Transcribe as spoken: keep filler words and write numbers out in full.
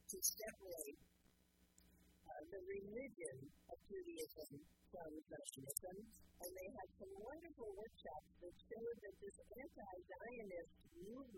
to separate uh, the religion of Judaism from Zionism, and they had some wonderful workshops that showed that this anti-Zionist movement